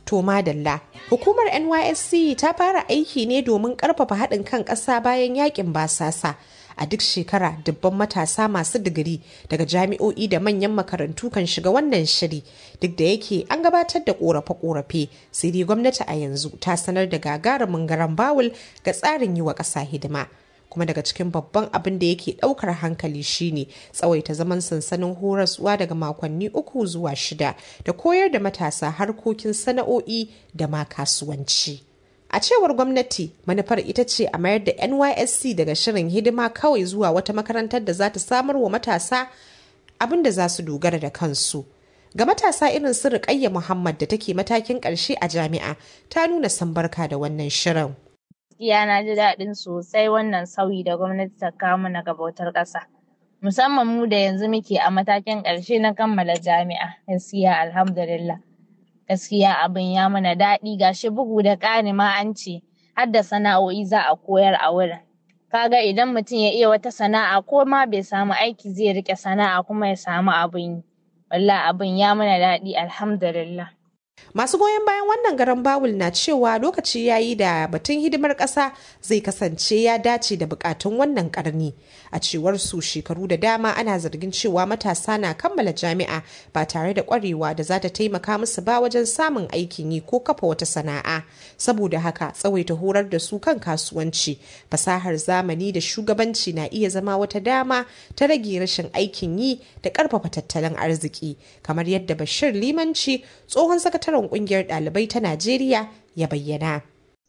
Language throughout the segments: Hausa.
To madalla, hukumar NYSC ta fara aiki ne domin karfafa haɗin kan ƙasa bayan yakin basasa. A duk shekara dubban matasa masu digiri daga jami'o'i da manyan makarantu kan shiga wannan shiri. Duk da yake an gabatar da ƙorafe-ƙorafe, sai dai gwamnati a yanzu ta sanar da gagarumin garan bawul ga tsarin yi wa ƙasa hidima. Kuma daga cikin babban abin da yake ɗaukar hankali shine tsawaita zaman sansanin horaswa daga makonni 3 zuwa 6 da koyar da matasa harkokin sana'o'i da ma kasuwanci. A cewar gwamnati, manufar ita ce a mayar da NYSC daga shirin hidima kawai zuwa wata makarantar da za ta samar wa matasa abin da za su dogara da kansu. Ga matasa irin su Rukayya Muhammad da take matakin ƙarshe a jami'a, ta nuna sambarka da wannan shirin. Gaskiya na ji daɗin sosai wannan sauyi da gwamnati ta kawo mana ga bautar ƙasa. Musamman mu da yanzu muke a matakin ƙarshe na kammala jami'a. Gaskiya alhamdulillah. Gaskiya abin ya mana daɗi gashi bugu da ƙari ma an ce har da sana'o'i za a koyar a wurin. Kaga idan mutum ya iya wata sana'a ko ma bai samu aiki zai riƙe sana'a kuma ya samu abin yi. Wallahi abin ya mana daɗi alhamdulillah. Masu goyon bayan wannan garan bawul na cewa lokaci yayi da batun hidimar ƙasa zai kasance ya dace da bukatun wannan karni. A cewar su shekaru da dama ana zargin cewa matasa na kammala jami'a ba tare da ƙwarewa da za ta taimaka musu ba wajen samun aikin yi ko kafa wata sana'a. Saboda haka tsawaita horar da su kan kasuwanci, fasahar zamani da shugabanci na iya zama wata dama ta rage rashin aikin yi da ƙarfafa tattalin arziki, kamar yadda Bashir Limanci, tsohon sakataren kungiyar ɗalibai ta Najeriya, ya bayyana.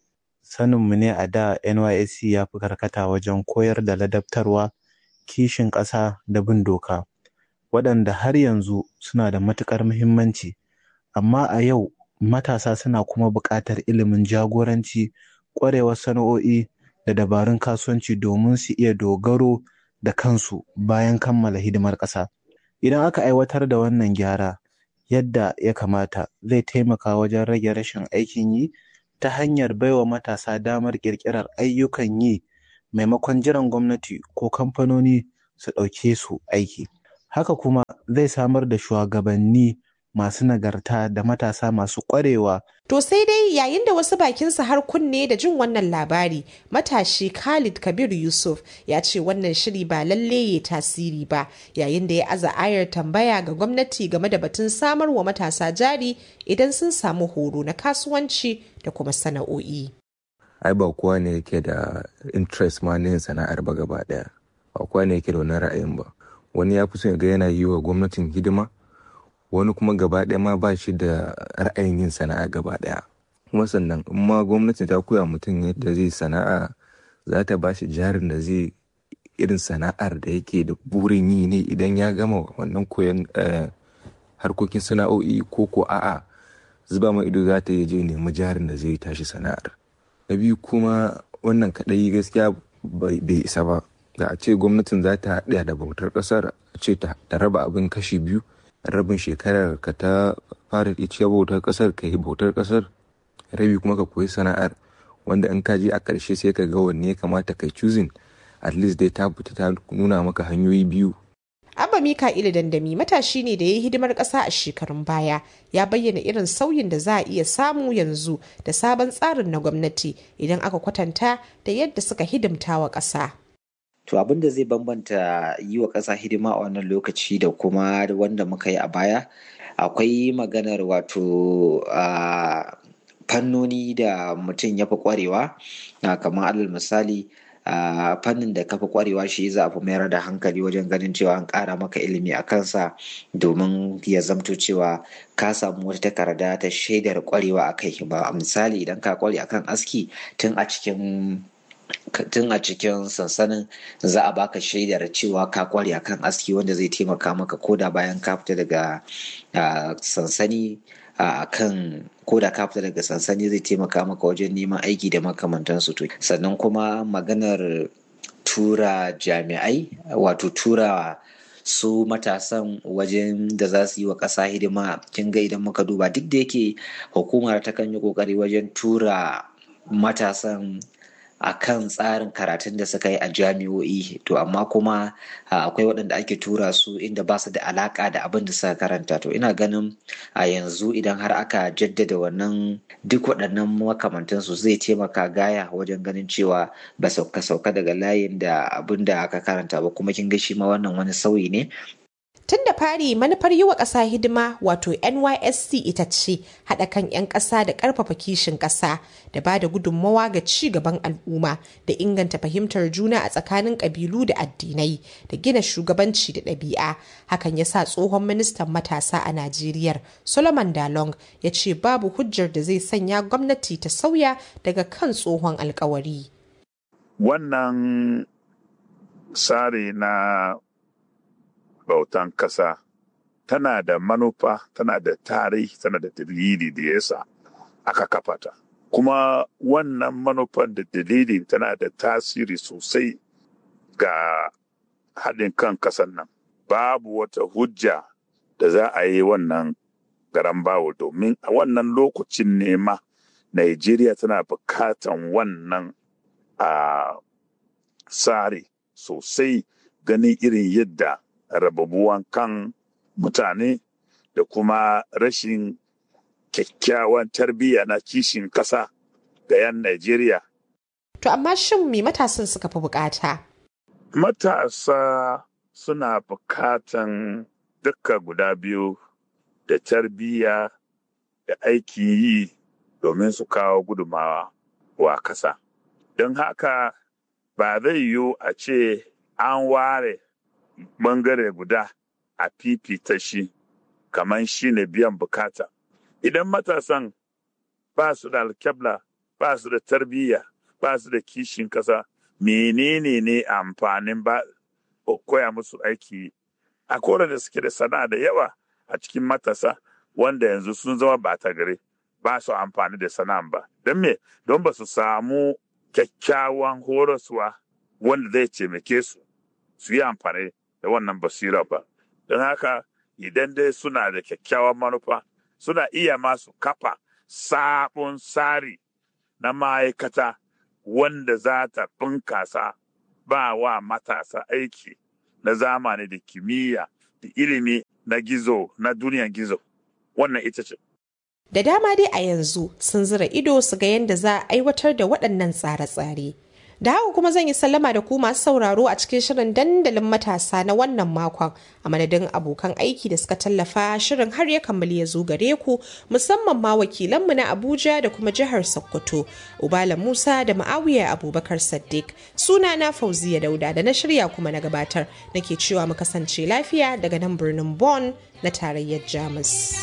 Saninmu ne a da NYSC ya fi karkata wajen koyar da ladabtarwa, kishin ƙasa da bin doka, waɗanda har yanzu suna da matuƙar muhimmanci. Amma a yau matasa suna kuma buƙatar ilimin jagoranci, ƙwarewar sana'o'i da dabarun kasuwanci domin su iya dogaro da kansu bayan kammala hidimar ƙasa. Idan aka aiwatar da wannan gyara yadda ya kamata, zai taimaka wajen rage rashin aikin yi ta hanyar baiwa matasa damar ƙirƙirar ayyukan yi maimakon jiran gwamnati ko kamfanoni su ɗauke su aiki. Haka kuma zai samar da shugabanni masu nagarta da matasa masu ƙwarewa. To sai dai yayin da wasu bakinsa har kunne da jin wannan labari, matashi Khalid Kabir Yusuf ya ce wannan shiri ba lalle ya tasiri ba, yayin da ya aza ayar tambaya ga gwamnati game da batun samar wa matasa jari idan sun samu horo na kasuwanci da kuma sana'o'i. Ai ba kowa ne yake da interest ma na yin sana'ar ba gaba ɗaya, ba kowa ne yake da wani ra'ayin ba. Wani ya fi son ga yana yi wa gwamnatin hidima, wani kuma gaba ɗaya ma ba shi da ra'ayin yin sana'a gaba ɗaya. Kuma sannan in ma gwamnati ta koya mutum yadda zai sana'a, za ta ba shi jarin da zai irin sana'ar da yake da burin yi ne idan ya gama wannan koyon harkokin sana'o'i ko a'a zuba ma ido za ta je nemi jarin da zai tashi sana'ar. Na biyu kuma wannan kaɗai gaskiya bai isa ba. Da a ce gwamnatin za ta haɗa da bautar ƙasar, a ce ta raba abin kashi biyu, rabin shekarar ka ta fara ita bautar ƙasar ka yi bautar ƙasar, rabi kuma ka koyi sana'ar, wanda in ka je a ƙarshe sai ka ga wanne ya kamata kai choosing, at least dai ta fita ta nuna maka hanyoyi biyu. Abba Mika'ilu Dandami matashi ne da ya yi hidimar ƙasa a shekarun baya, ya bayyana irin sauyin da za a iya samu yanzu da sabon tsarin na gwamnati idan aka kwatanta da yadda suka hidimta wa ƙasa. To abin da zai bambanta yi wa ƙasa hidima a wannan lokaci da kuma wanda muka yi a baya, akwai maganar wato fannoni da mutum ya fi ƙwarewa, kamar alal misali fannin da ka fi ƙwarewa shi za a fi mayar da hankali wajen ganin cewa an ƙara maka ilimi a kansa domin ya zamto cewa ka samu wata takarda ta shaidar ƙwarewa a kai. Ba a misali idan ka ƙware akan aski tun a cikin sansanin za a baka shaidar cewa ka kware akan aski wanda zai taimaka maka koda bayan ka fita daga sansani zai taimaka maka wajen neman aiki da makamantansu. Sannan kuma maganar tura jami'ai, wato tura su matasan wajen da za su yi wa ƙasa hidima, kin ga idan muka duba duk da yake hukumar ta kan yi ƙoƙari wajen tura matasan a kan tsarin karatun da suka yi a jami'o'i, to amma kuma akwai waɗanda ake tura su inda ba su da alaƙa da abin da suka karanta. To ina ganin a yanzu idan har aka jaddada wannan duk waɗannan makamantansu zai taimaka gaya wajen ganin cewa ba sauka daga layin da abin da aka karanta ba, kuma kin ga shi ma wannan wani sauyi ne. Tun da fari manufar yi wa ƙasa hidima wato NYSC ita ce haɗa kan 'yan ƙasa da ƙarfafa kishin ƙasa da ba da gudunmawa ga ci gaban al'umma da inganta fahimtar juna a tsakanin ƙabilu da addinai da gina shugabanci da ɗabi'a. Hakan ya sa tsohon ministan matasa a Najeriya Solomon Dalong ya ce babu hujjar da zai sanya gwamnati ta sauya daga kan tsohon alkawari. Wannan tsari na bautan kasa tana da manufa, tana da tarihi, tana da dalili da yasa aka kafa ta. Kuma wannan manufan da dalili tana da tasiri sosai ga haɗin kan kasan nan. Babu wata hujja da za a yi wannan garan bawo, domin a wannan lokacin ne ma Najeriya tana bukatan wannan tsari sosai, ganin irin yadda rababuwan kan mutane da kuma rashin kyakkyawan tarbiyya na kishin ƙasa ga 'yan Najeriya. To amma shin me matasan suka fi bukata? Matasa suna bukatan duka guda biyu, da tarbiyya da aiki yi domin su kawo gudumawa wa ƙasa. Don haka ba zai yiwu a ce an ware bangare guda a fifita shi kamar shi ne biyan bukata. Idan matasan ba su da alkyabla, ba su da tarbiyya, ba su da kishin kasa, menene ne amfanin ba koya musu aiki? A kowane da suke da sana'a da yawa a cikin matasa wanda yanzu sun zama bata gare, ba su amfani da sana'an ba. Don me? Don ba su samu kyakkyawan horaswa wanda zai taimake su yi amfani da wannan basira ba. Don haka idan dai suna da kyakkyawan manufa, suna iya masu kafa sabon tsari na ma'aikata wanda za ta bunkasa ba wa matasa aiki na zamani da kimiyya da ilimi na gizo, na duniyan gizo. Wannan ita ce. Da dama dai a yanzu sun zira ido su ga yadda za a aiwatar da waɗannan tsare-tsare. Da haka kuma zan yi sallama da ku masu sauraro a cikin shirin dandalin matasa na wannan makon, a madadin abokan aiki da suka tallafa shirin har ya kammali ya zo gare ku, musamman ma wakilanmu na Abuja da kuma jihar Sokoto, Ubala Musa da Ma'awiya Abubakar Saddiq. Suna na Fauziya Dauda da na shirya kuma na gabatar, nake cewa mu kasance lafiya daga nan birnin Bonn na tarayyar Jamus.